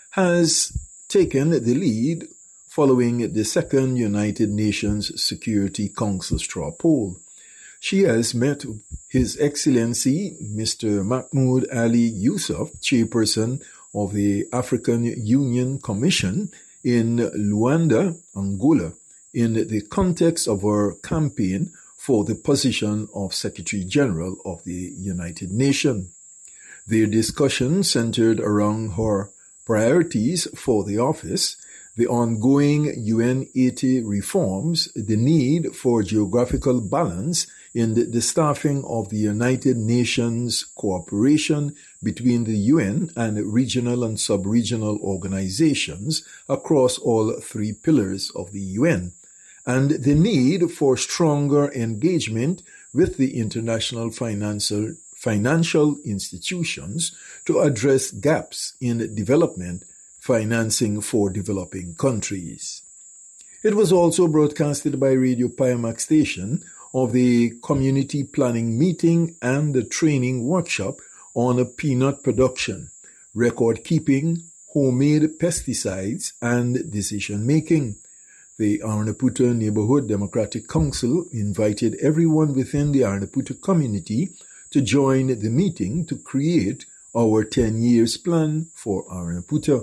[SPEAKER 19] has taken the lead following the second United Nations Security Council straw poll. She has met His Excellency Mister Mahmoud Ali Yusuf, chairperson of the African Union Commission in Luanda, Angola, in the context of her campaign for the position of Secretary General of the United Nations. Their discussion centered around her priorities for the office, the ongoing U N eighty reforms, the need for geographical balance in the, the staffing of the United Nations cooperation between the U N and regional and sub-regional organizations across all three pillars of the U N, and the need for stronger engagement with the international financial financial institutions to address gaps in development financing for developing countries. It was also broadcasted by Radio Pimac station of the community planning meeting and the training workshop on peanut production, record keeping, homemade pesticides, and decision making. The Arnaputa Neighborhood Democratic Council invited everyone within the Arnaputa community to join the meeting to create our ten years plan for Arnaputa.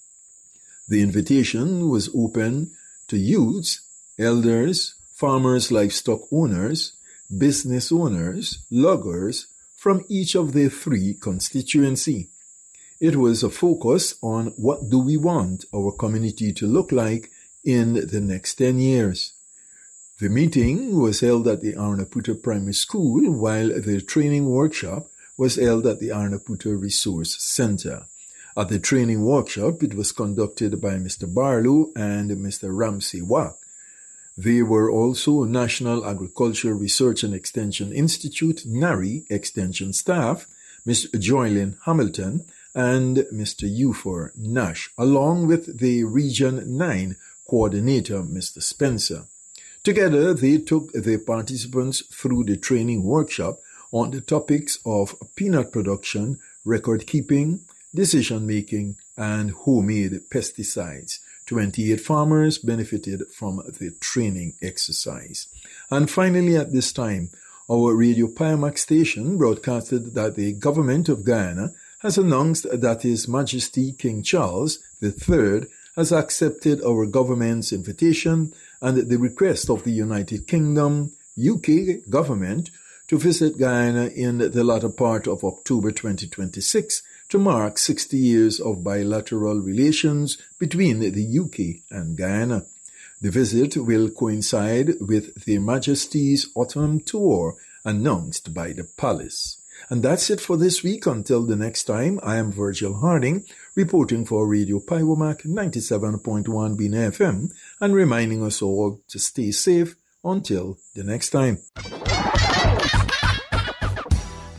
[SPEAKER 19] The invitation was open to youths, elders, farmers, livestock owners, business owners, loggers from each of the three constituencies. It was a focus on what do we want our community to look like in the next ten years. The meeting was held at the Arnaputa Primary School, while the training workshop was held at the Arnaputa Resource Center. At the training workshop, it was conducted by Mister Barlow and Mister Ramsey Wack. They were also National Agricultural Research and Extension Institute, NARI, extension staff, Mister Joylyn Hamilton and Mister Ufer Nash, along with the Region nine coordinator, Mister Spencer. Together, they took the participants through the training workshop on the topics of peanut production, record keeping, decision-making, and homemade pesticides. twenty-eight farmers benefited from the training exercise. And finally, at this time, our Radio Pimac station broadcasted that the government of Guyana has announced that His Majesty King Charles the Third has accepted our government's invitation and the request of the United Kingdom, U K government to visit Guyana in the latter part of October twenty twenty-six to mark sixty years of bilateral relations between the U K and Guyana. The visit will coincide with Their Majesty's autumn tour announced by the palace. And that's it for this week. Until the next time, I am Virgil Harding, reporting for Radio Piwomac ninety-seven point one B N F M and reminding us all to stay safe until the next time.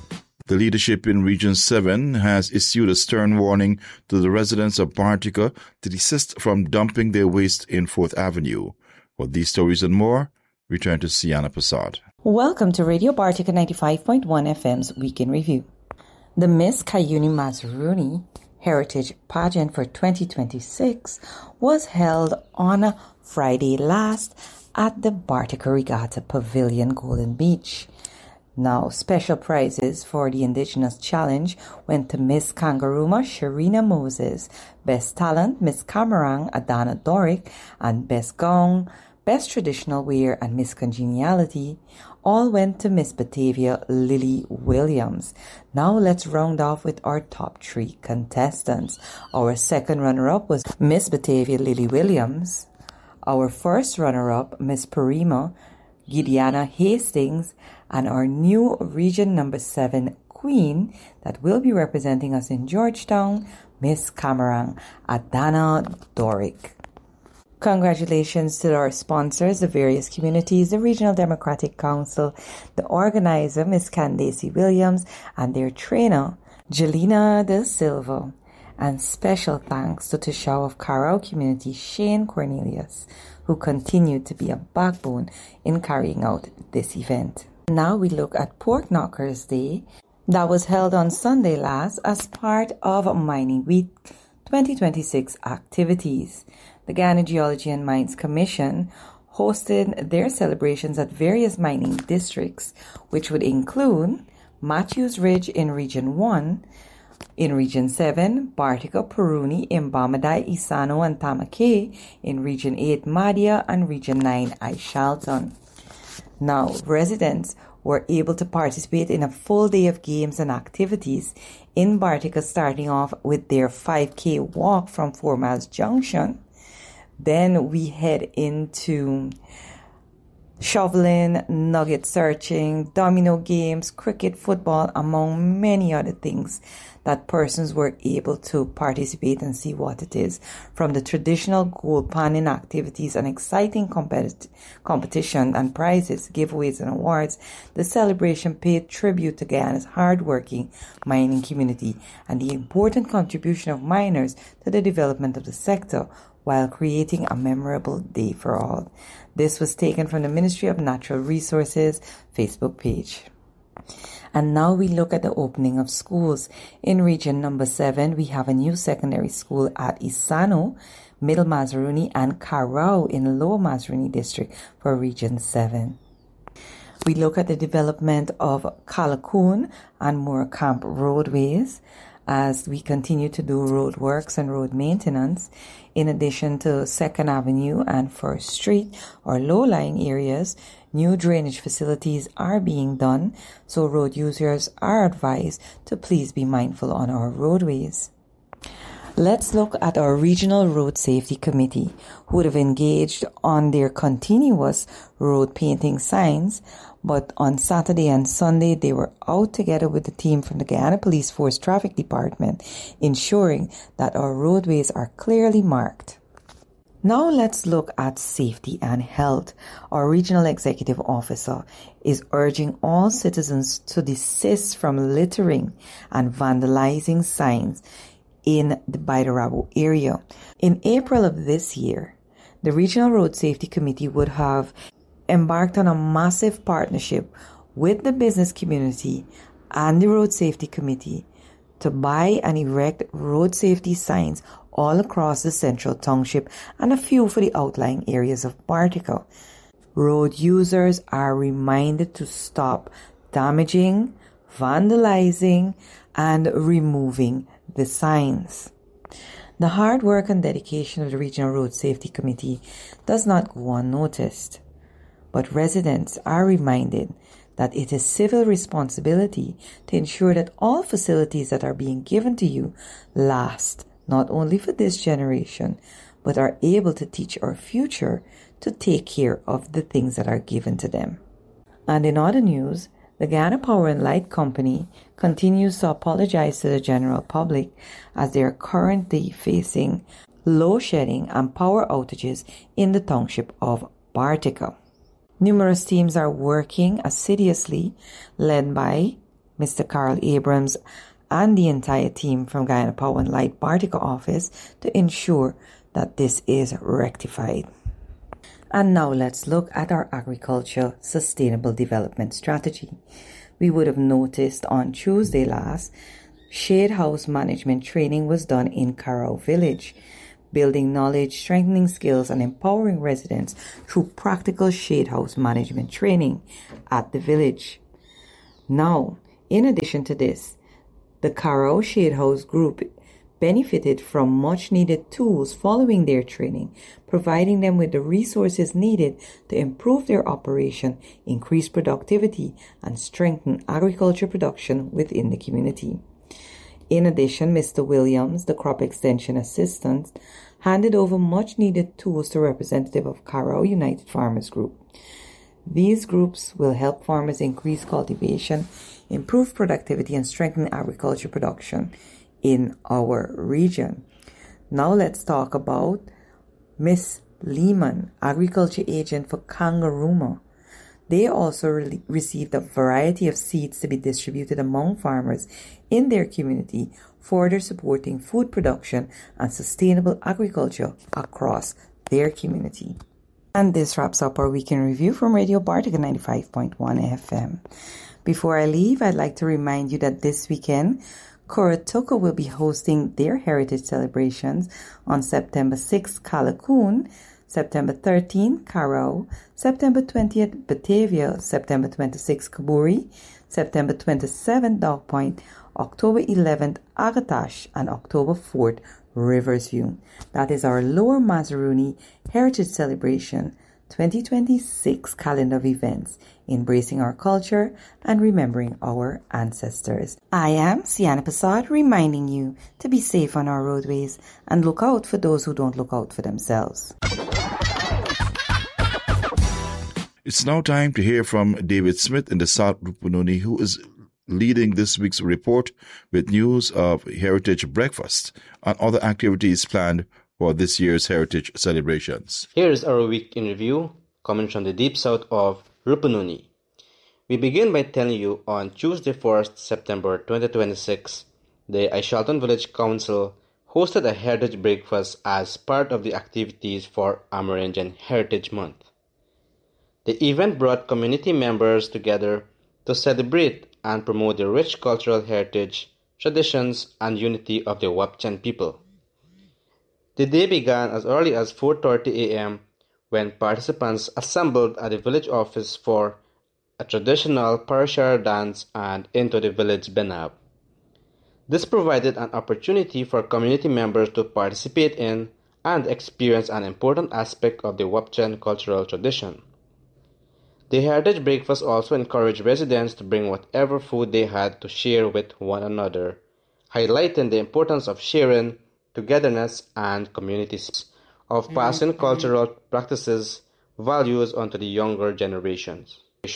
[SPEAKER 10] The leadership in Region seven has issued a stern warning to the residents of Bartica to desist from dumping their waste in Fourth Avenue. For these stories and more, return to Sienna Prasad.
[SPEAKER 20] Welcome to Radio Bartica ninety-five point one F M's Week in Review. The Miss Cuyuni Mazruni Heritage Pageant for twenty twenty-six was held on Friday last at the Bartica Regatta Pavilion, Golden Beach. Now, special prizes for the Indigenous Challenge went to Miss Kangaruma Sharina Moses, Best Talent Miss Camarang Adana Doric, and Best Gown, Best Traditional Wear, and Miss Congeniality all went to Miss Batavia Lily Williams. Now let's round off with our top three contestants. Our second runner-up was Miss Batavia Lily Williams. Our first runner-up, Miss Parima Gideana Hastings, and our new Region Number seven Queen that will be representing us in Georgetown, Miss Camarang Adana Doric. Congratulations to our sponsors, the various communities, the Regional Democratic Council, the organizer, Miss Candace Williams, and their trainer, Jelena De Silva. And special thanks to Tishao of Carroll community, Shane Cornelius, who continued to be a backbone in carrying out this event. Now we look at Pork Knockers Day that was held on Sunday last as part of Mining Week twenty twenty-six activities. The Guyana Geology and Mines Commission hosted their celebrations at various mining districts, which would include Matthews Ridge in Region one, in Region seven, Bartica, Puruni, Imbamadai, Isano, and Tamake, in Region eight, Madia, and Region nine, Aishalton. Now, residents were able to participate in a full day of games and activities in Bartica, starting off with their five K walk from Four Miles Junction. Then we head into shoveling, nugget searching, domino games, cricket, football, among many other things that persons were able to participate and see what it is. From the traditional gold panning activities and exciting competi- competition and prizes, giveaways and awards, the celebration paid tribute to Guyana's hard-working mining community and the important contribution of miners to the development of the sector, while creating a memorable day for all. This was taken from the Ministry of Natural Resources Facebook page. And now we look at the opening of schools. In Region Number seven, we have a new secondary school at Isano, Middle Mazaruni, and Carao in Lower Mazaruni District for Region seven. We look at the development of Callicoon and Moore Camp roadways as we continue to do road works and road maintenance. In addition to Second Avenue and First Street or low-lying areas, new drainage facilities are being done, so road users are advised to please be mindful on our roadways. Let's look at our Regional Road Safety Committee, who would have engaged on their continuous road painting signs, but on Saturday and Sunday they were out together with the team from the Guyana Police Force Traffic Department, ensuring that our roadways are clearly marked. Now let's look at safety and health. Our Regional Executive Officer is urging all citizens to desist from littering and vandalizing signs in the Baidarabo area. In April of this year, the Regional Road Safety Committee would have embarked on a massive partnership with the business community and the Road Safety Committee to buy and erect road safety signs all across the Central Township and a few for the outlying areas of Bartica. Road users are reminded to stop damaging, vandalizing, and removing the signs. The hard work and dedication of the Regional Road Safety Committee does not go unnoticed, but residents are reminded that it is civil responsibility to ensure that all facilities that are being given to you last not only for this generation, but are able to teach our future to take care of the things that are given to them. And in other news, the Guyana Power and Light Company continues to apologize to the general public as they are currently facing load shedding and power outages in the township of Bartica. Numerous teams are working assiduously, led by Mister Carl Abrams, and the entire team from Guyana Power and Light Bartica office to ensure that this is rectified. And now let's look at our agriculture sustainable development strategy. We would have noticed on Tuesday last, Shade House management training was done in Carrow Village, building knowledge, strengthening skills, and empowering residents through practical shade house management training at the village. Now, in addition to this, the Carrow Shade House group benefited from much needed tools following their training, providing them with the resources needed to improve their operation, increase productivity, and strengthen agriculture production within the community. In addition, Mister Williams, the crop extension assistant, handed over much needed tools to representative of Carrow United Farmers Group. These groups will help farmers increase cultivation, improve productivity, and strengthen agriculture production in our region. Now let's talk about Miss Lehman, agriculture agent for Kangaroo. They also re- received a variety of seeds to be distributed among farmers in their community, further supporting food production and sustainable agriculture across their community. And this wraps up our weekend review from Radio Bartica ninety-five point one F M. Before I leave, I'd like to remind you that this weekend, Kuratuka will be hosting their heritage celebrations on September sixth, Callicoon, September thirteenth, Carrow, September twentieth, Batavia, September twenty-sixth, Kaburi, September twenty-seventh, Dog Point, October eleventh, Agatash, and October fourth, Riversview. That is our Lower Mazaruni Heritage Celebration twenty twenty-six calendar of events, embracing our culture and remembering our ancestors. I am Sienna Passad, reminding you to be safe on our roadways and look out for those who don't look out for themselves.
[SPEAKER 10] It's now time to hear from David Smith in the South Rupununi, who is leading this week's report with news of Heritage Breakfast and other activities planned for this year's Heritage celebrations.
[SPEAKER 21] Here's our week in review, coming from the deep south of Rupununi. We begin by telling you on Tuesday fourth, September twenty twenty-six, the Aishalton Village Council hosted a Heritage Breakfast as part of the activities for Amerindian Heritage Month. The event brought community members together to celebrate and promote the rich cultural heritage, traditions, and unity of the Wapchan people. The day began as early as four thirty a.m. when participants assembled at the village office for a traditional Parashar dance and into the village Benab. This provided an opportunity for community members to participate in and experience an important aspect of the Wapchan cultural tradition. The Heritage Breakfast also encouraged residents to bring whatever food they had to share with one another, highlighting the importance of sharing, togetherness, and communities, of passing cultural practices, values onto the younger generations.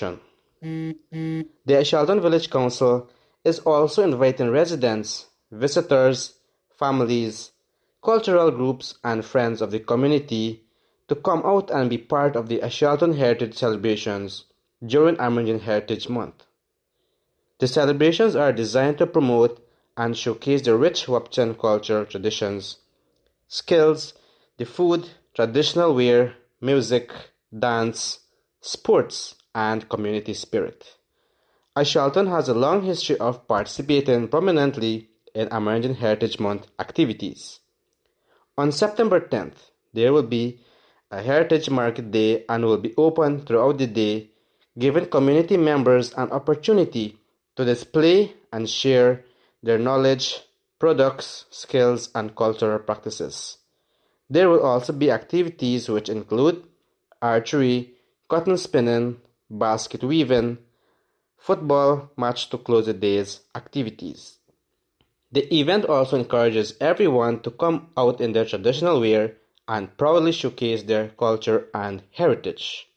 [SPEAKER 21] The Aishalton Village Council is also inviting residents, visitors, families, cultural groups, and friends of the community to come out and be part of the Aishalton Heritage celebrations during Amerindian Heritage Month. The celebrations are designed to promote and showcase the rich Wapchan culture traditions, skills, the food, traditional wear, music, dance, sports, and community spirit. Aishalton has a long history of participating prominently in Amerindian Heritage Month activities. On September tenth, there will be a Heritage Market Day and will be open throughout the day, giving community members an opportunity to display and share their knowledge, products, skills, and cultural practices. There will also be activities which include archery, cotton spinning, basket weaving, football match to close the day's activities. The event also encourages everyone to come out in their traditional wear and proudly showcase their culture and heritage.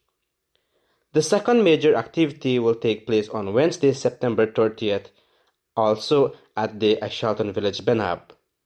[SPEAKER 21] The second major activity will take place on Wednesday, September thirtieth, also at the Aishalton Village Benab.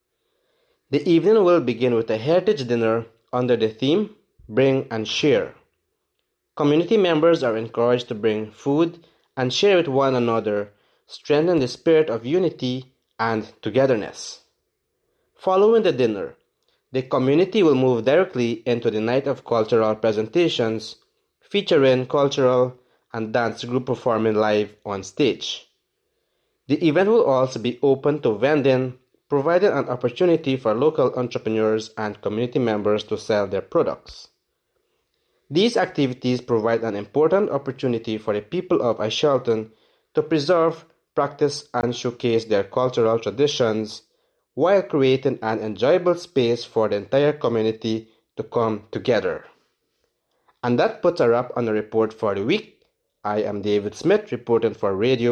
[SPEAKER 21] The evening will begin with a heritage dinner under the theme Bring and Share. Community members are encouraged to bring food and share with one another strengthen the spirit of unity and togetherness. Following the dinner, the community will move directly into the night of cultural presentations, featuring cultural and dance group performing live on stage. The event will also be open to vending, providing an opportunity for local entrepreneurs and community members to sell their products. These activities provide an important opportunity for the people of Aishalton to preserve, practice, and showcase their cultural traditions while creating an enjoyable space for the entire community to come together. And that puts a wrap on the report for the week. I am David Smith, reporting for Radio